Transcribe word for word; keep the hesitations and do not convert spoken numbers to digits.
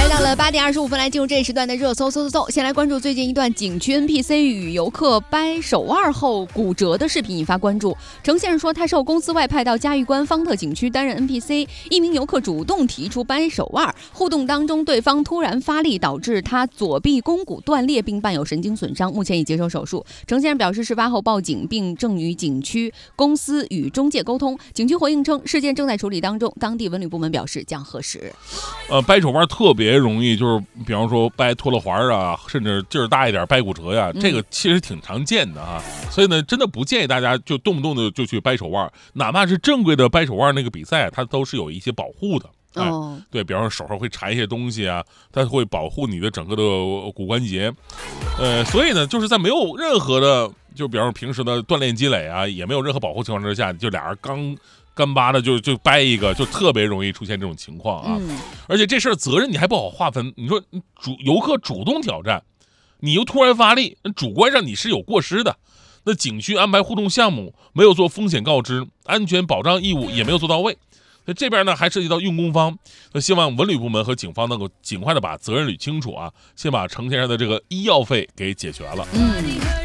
来到了八点二十五分，来进入这一时段的热搜搜搜搜。先来关注最近一段景区 N P C 与游客掰手腕后骨折的视频引发关注。程先生说，他受公司外派到嘉峪关方特景区担任 N P C， 一名游客主动提出掰手腕，互动当中对方突然发力，导致他左臂肱骨断裂并伴有神经损伤，目前已接受手术。程先生表示，事发后报警并正与景区公司与中介沟通，景区回应称事件正在处理当中，当地文旅部门表示将核实。 呃，掰手腕特别容易，就是比方说掰脱了环啊，甚至劲儿大一点掰骨折呀，这个其实挺常见的啊。嗯、所以呢，真的不建议大家就动不动的就去掰手腕，哪怕是正规的掰手腕那个比赛，它都是有一些保护的。哎、哦，对，比方说手上会缠一些东西啊，它会保护你的整个的骨关节。呃，所以呢，就是在没有任何的，就比方说平时的锻炼积累啊，也没有任何保护情况之下，就俩人刚。干巴的就就掰一个，就特别容易出现这种情况啊！嗯、而且这事儿责任你还不好划分。你说主游客主动挑战，你又突然发力，主观上你是有过失的。那景区安排互动项目没有做风险告知，安全保障义务也没有做到位。那这边呢还涉及到用工方，那希望文旅部门和警方能够尽快的把责任捋清楚啊，先把程先生的这个医药费给解决了。嗯。